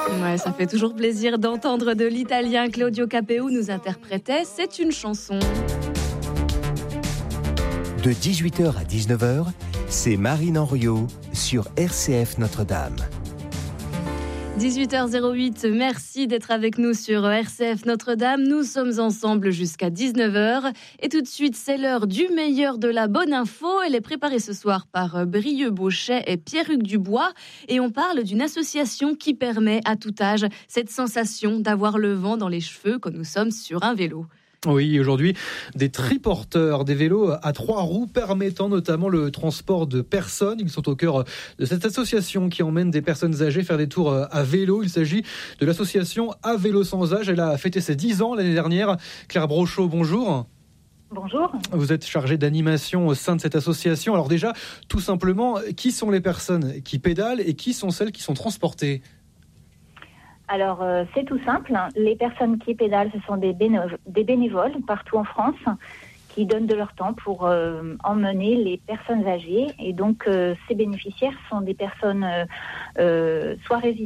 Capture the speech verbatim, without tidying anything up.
Ouais, ça fait toujours plaisir d'entendre de l'italien. Claudio Capéo nous interprétait C'est une chanson. De dix-huit heures à dix-neuf heures, c'est Marine Henriot sur R C F Notre-Dame. dix-huit heures zéro huit, merci d'être avec nous sur R C F Notre-Dame. Nous sommes ensemble jusqu'à dix-neuf heures. Et tout de suite, c'est l'heure du meilleur de la bonne info. Elle est préparée ce soir par Brieux Bauchet et Pierre-Hugues Dubois. Et on parle d'une association qui permet à tout âge cette sensation d'avoir le vent dans les cheveux quand nous sommes sur un vélo. Oui, aujourd'hui, des triporteurs, des vélos à trois roues permettant notamment le transport de personnes. Ils sont au cœur de cette association qui emmène des personnes âgées faire des tours à vélo. Il s'agit de l'association À Vélo Sans Âge. Elle a fêté ses dix ans l'année dernière. Claire Brochot, bonjour. Bonjour. Vous êtes chargée d'animation au sein de cette association. Alors déjà, tout simplement, qui sont les personnes qui pédalent et qui sont celles qui sont transportées ? Alors, euh, c'est tout simple. Les personnes qui pédalent, ce sont des, béno- des bénévoles partout en France qui donnent de leur temps pour euh, emmener les personnes âgées. Et donc, euh, ces bénéficiaires sont des personnes euh, euh, soit résidentes,